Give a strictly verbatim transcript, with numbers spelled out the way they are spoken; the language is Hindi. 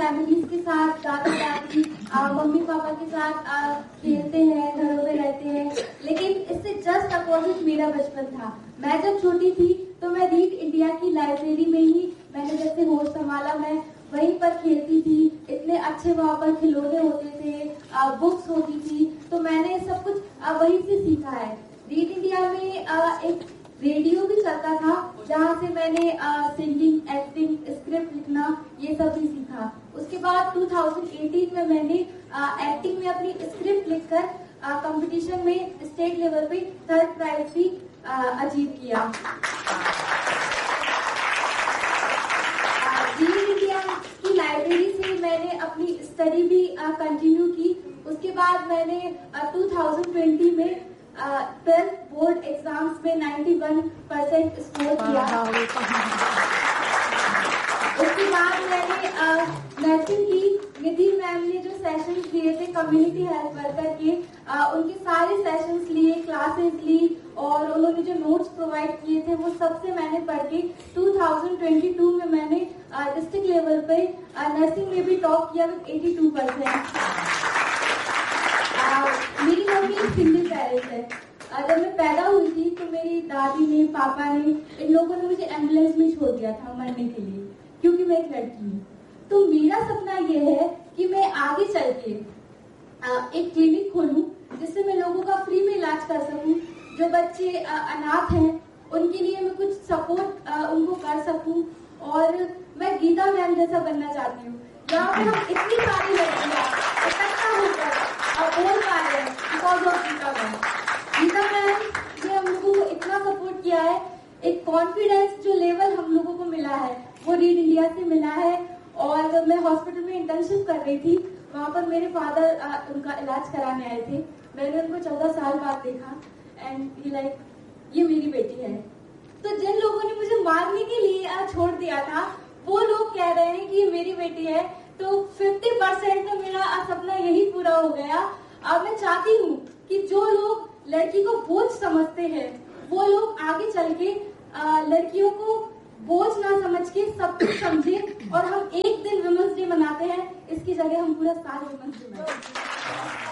फैमिलीज के साथ, दादा दादी, मम्मी पापा के साथ आ, खेलते हैं, घरों में रहते हैं, लेकिन इससे जस्ट अपोजिट मेरा बचपन था। मैं जब छोटी थी तो मैं रीड इंडिया की लाइब्रेरी में ही मैंने जैसे होश संभाला, मैं वहीं पर खेलती थी। इतने अच्छे वहाँ पर खिलौने होते थे, आ, बुक्स होती थी, तो मैंने सब कुछ आ, वहीं से सीखा है। रीड इंडिया में आ, एक रेडियो भी चलता था जहाँ से मैंने सिंगिंग, एक्टिंग, स्क्रिप्ट लिखना ये सब भी सीखा। उसके बाद दो हज़ार अठारह में मैंने एक्टिंग में अपनी स्क्रिप्ट लिखकर कंपटीशन में स्टेट लेवल पे थर्ड प्राइज भी अचीव किया। रीड इंडिया की लाइब्रेरी से मैंने अपनी स्टडी भी कंटिन्यू की। उसके बाद मैंने दो हज़ार बीस में ट्वेल्थ बोर्ड एग्जाम्स में इक्यानवे परसेंट स्कोर किया। उसके बाद मैंने नर्सिंग की। निधि मैम ने जो सेशंस लिए थे कम्युनिटी हेल्थ वर्कर के, आ, उनके सारे सेशंस लिए, क्लासेस ली और उन्होंने जो नोट्स प्रोवाइड किए थे वो सबसे मैंने पढ़ के दो हज़ार बाईस में मैंने डिस्ट्रिक्ट लेवल पे नर्सिंग में भी टॉप किया विद बयासी परसेंट। मेरी मम्मी एक सिंगल पेरेंट है। जब मैं पैदा हुई थी तो मेरी दादी ने, पापा ने, इन लोगों ने मुझे एम्बुलेंस में छोड़ दिया था मरने के लिए, क्योंकि मैं एक लड़की हूँ। तो मेरा सपना ये है कि मैं आगे चल के एक क्लिनिक खोलूं जिससे मैं लोगों का फ्री में इलाज कर सकूं। जो बच्चे अनाथ हैं उनके लिए मैं कुछ सपोर्ट उनको कर सकूं। और मैं गीता मैम जैसा बनना चाहती हूँ, जहाँ पे हम इतनी सारी लड़कियां इकट्ठा होकर बोल पा रहे हैं because of Gita ma'am. Gita ma'am ने हम लोगों को इतना सपोर्ट किया है, एक कॉन्फिडेंस जो लेवल हम लोगों को मिला है वो रीड इंडिया से मिला है। और जब मैं हॉस्पिटल में इंटर्नशिप कर रही थी, वहाँ पर मेरे फादर आ, उनका इलाज कराने आए थे। मैंने उनको चौदह साल बाद देखा एंड ही लाइक ये मेरी बेटी है। तो जिन लोगों ने मुझे मारने के लिए छोड़ दिया था वो लोग कह रहे हैं कि ये मेरी बेटी है। तो पचास परसेंट तो मेरा सपना यही पूरा हो गया। अब मैं चाहती हूँ कि जो लोग लड़की को बोझ समझते हैं वो लोग आगे चल के आ, लड़कियों को बोझ ना समझ के सब कुछ समझे और हम एक दिन वुमेन्स डे मनाते हैं, इसकी जगह हम पूरा साल वुमेन्स डे मनाते हैं।